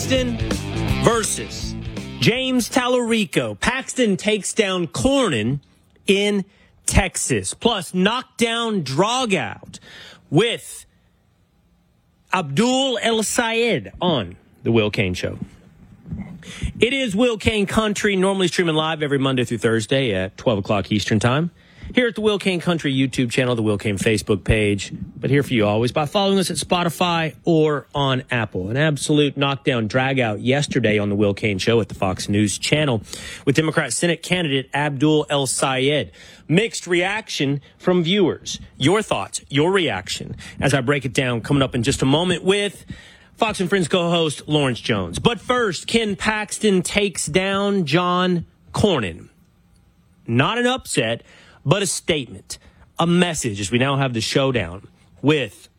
Paxton versus James Tallarico. Paxton takes down Cornyn in Texas. Plus, knockdown drogout with Abdul El Sayed on The Will Cain Show. It is Will Cain Country, normally streaming live every Monday through Thursday at 12 o'clock Eastern Time. Here at the Will Cain Country YouTube channel, the Will Cain Facebook page, but here for you always by following us at Spotify or on Apple. An absolute knockdown dragout yesterday on the Will Cain Show at the Fox News channel with Democrat Senate candidate Abdul El Sayed. Mixed reaction from viewers. Your thoughts, your reaction, as I break it down coming up in just a moment with Fox and Friends co-host Lawrence Jones. But first, Ken Paxton takes down John Cornyn. Not an upset, but a statement, a message, as we now have the showdown with